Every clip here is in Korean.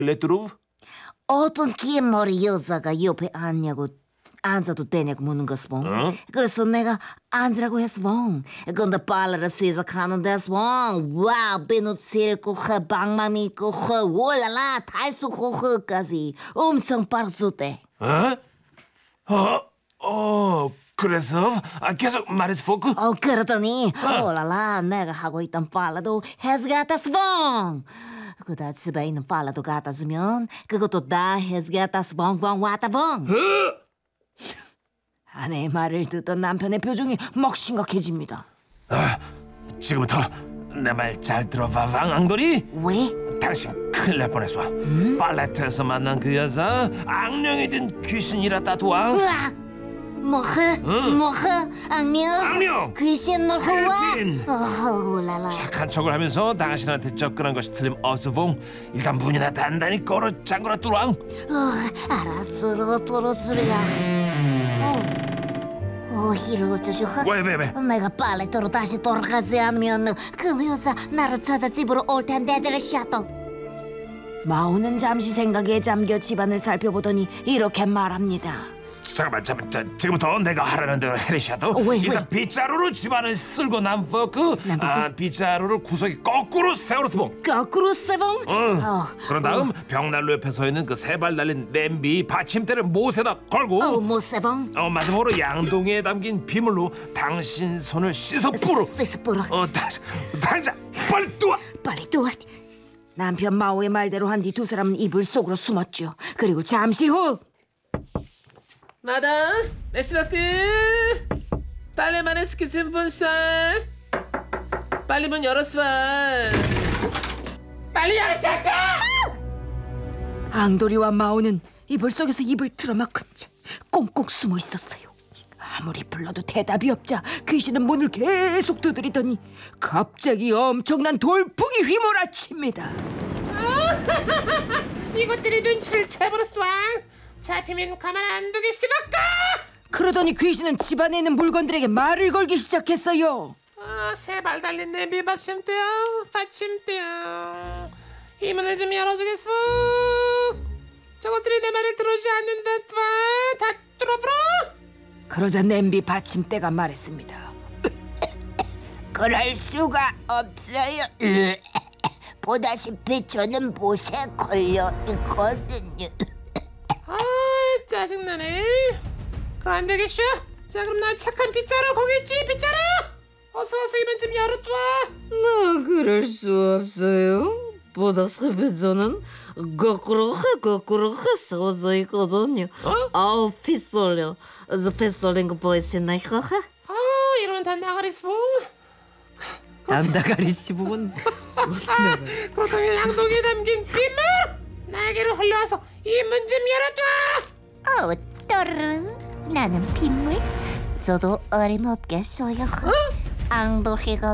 레트루브? 어떤 긴 머리 여자가 옆에 앉아도 되냐고 묻는 거스 봉. 그래서 내가 앉으라고 했어 봉. 근데 빨래를 시작하는데 봉. 와 비누 칠고 방망 있고 올라라 달수고 까지 엄청 빠르졌대. 그래서 계속 말했어 포크? 그러더니 올라라 내가 하고 있던 빨래도 해서 갖다 봉. 그다 집에 있는 빨래도 갖다 주면 그것도 다 해서 갖다 봉봉 왔다 봉. 아내의 말을 듣던 남편의 표정이 막 심각해집니다. 지금부터 내 말 잘 들어봐 앙돌이. 왜? 당신 큰일 날 뻔했어. 빨래터에서 만난 그 여자 악령이든 귀신이라 도와. 으악! 뭐흐? 악령? 귀신 너 후와? 귀신! 올라라. 착한 척을 하면서 당신한테 접근한 것이 틀림없어 봉. 일단 문이나 단단히 걸어 잠그라 뚜랑. 알았어 뚫었으리야. 이를 어쩌죠? 왜? 내가 빨래터로 다시 돌아가지 않으면 그 여자 나를 찾아 집으로 올 텐데 들으셔도. 마오는 잠시 생각에 잠겨 집안을 살펴보더니 이렇게 말합니다. 잠깐만 지금부터 내가 하라는 대로 해리샤도. 왜? 일단 빗자루로 집안을 쓸고 난 포크. 빗자루를 구석에 거꾸로 세워서 봉. 거꾸로 세봉? 그런 다음 벽난로 옆에 서 있는 그 세 발 달린 냄비 받침대를 못에다 걸고 모세봉? 마지막으로 양동이에 담긴 비물로 당신 손을 씻어 뿌려. 당장 빨리 뚜아. 남편 마오의 말대로 한 뒤 두 사람은 이불 속으로 숨었죠. 그리고 잠시 후 마담, 메시바크 빨래만의 스키슨 분수아 빨리 문 열었어 빨리 열었어 앙도리와 마오는 이불 속에서 입을 틀어막은 채 꽁꽁 숨어 있었어요. 아무리 불러도 대답이 없자 귀신은 문을 계속 두드리더니 갑자기 엄청난 돌풍이 휘몰아칩니다. 이것들이 눈치를 채버렸어 잡히면 가만 안 두겠으니까. 그러더니 귀신은 집안에 있는 물건들에게 말을 걸기 시작했어요. 세 발 달린 냄비 받침대야 이 문을 좀 열어주겠어. 저것들이 내 말을 들어주지 않는다. 다 뚫어버려. 그러자 냄비 받침대가 말했습니다. 그럴 수가 없어요. 보다시피 저는 못에 걸려 있거든요. 짜증나네. 그럼 안 되겠슈? 자 그럼 나 착한 빗자루 거기있지 빗자루. 어서 이문 좀 열어둬. 그럴 수 없어요. 보다시피 저는 거꾸로 세워져 있거든요. 아우 피 쏠려. 피 쏠린 거 보이시나요? 이런 단다가리 스봉. 단다가리 씹으면 그렇다면 양동이에 담긴 빗물 나에게로 흘러와서 이 문 좀 열어둬. 떠르르 나는 빗물? 저도 어림없겠어요. 앙도리가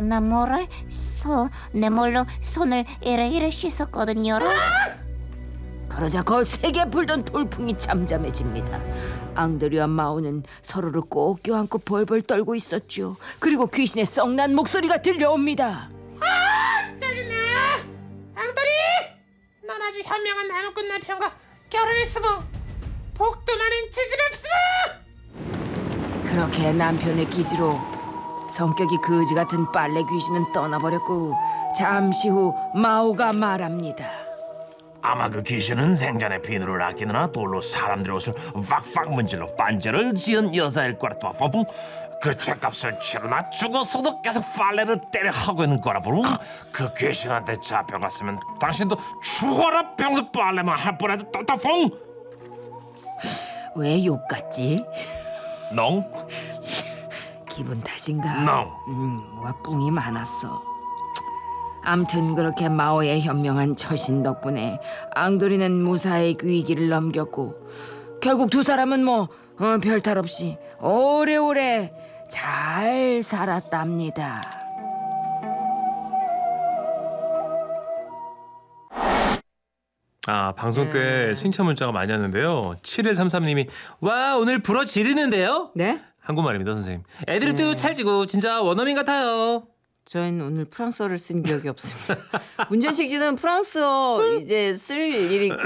내 몰로 손을 이래 씻었거든요. 그러자 거세게 불던 돌풍이 잠잠해집니다. 앙도리와 마오는 서로를 꼭 껴안고 벌벌 떨고 있었죠. 그리고 귀신의 썩난 목소리가 들려옵니다. 짜증나. 앙돌이 넌 아주 현명한 나무꾼 남편과 결혼했으면 복도 많은 지집 없으면. 그렇게 남편의 기지로 성격이 거지 같은 빨래 귀신은 떠나버렸고 잠시 후 마오가 말합니다. 아마 그 귀신은 생전에 비누를 아끼느라 돌로 사람들의 옷을 왁왁 문질러 반지를 지은 여자일 거라 또 pomum. 그 죄값을 치르나 죽었어도 계속 빨래를 때려 하고 있는 거라 부rum. 그 귀신한테 잡혀갔으면 당신도 죽어라 평소 빨래만 할 뻔해도 따따퐁. 왜 욕 같지? 농? 기분 탓인가? 농. 뭐가 뿡이 많았어. 암튼 그렇게 마오의 현명한 처신 덕분에 앙도리는 무사히 위기를 넘겼고 결국 두 사람은 별탈 없이 오래오래 잘 살았답니다. 방송 때 칭찬 문자가 많이 왔는데요. 7133님이 와 오늘 불어 지르는데요? 네? 한국말입니다 선생님. 애드립도 찰지고 진짜 원어민 같아요. 저희는 오늘 프랑스어를 쓴 기억이 없습니다. 문전식 씨는 프랑스어 이제 쓸 일이